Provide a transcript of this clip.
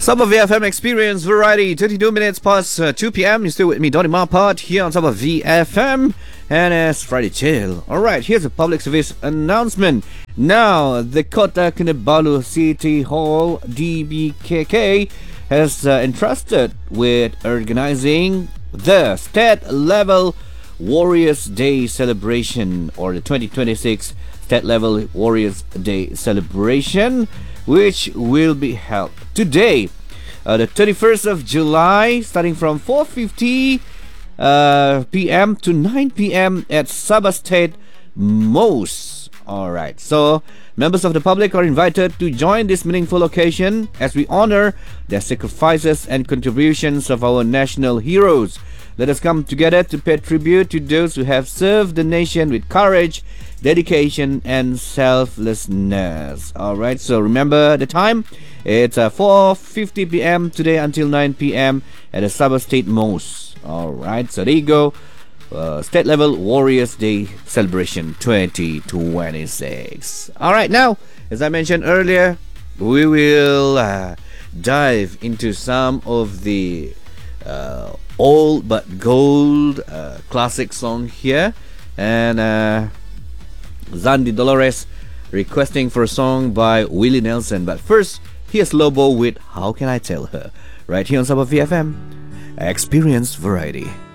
Sabah VFM Experience Variety, 32 minutes past 2 p.m. You're still with me, Donny Marpart, here on Sabah VFM, and it's Friday Chill. Alright, here's a public service announcement. Now, the Kota Kinabalu City Hall DBKK has entrusted with organizing the State Level Warriors Day Celebration, or the 2026 State Level Warriors Day Celebration, which will be held today, the 31st of July, starting from 4:50 p.m. to 9 p.m. at Sabah State Mosque. Alright, so members of the public are invited to join this meaningful occasion as we honor the sacrifices and contributions of our national heroes. Let us come together to pay tribute to those who have served the nation with courage, dedication, and selflessness. Alright, so remember the time. It's 4:50 p.m. today until 9 p.m. at the Sabah State Mosque. Alright, so there you go. State Level Warriors Day Celebration 2026. Alright, now, as I mentioned earlier, we will dive into some of the old but gold classic song here. And Zandi Dolores requesting for a song by Willie Nelson. But first, here's Lobo with How Can I Tell Her? Right here on Sabah VFM Experience Variety.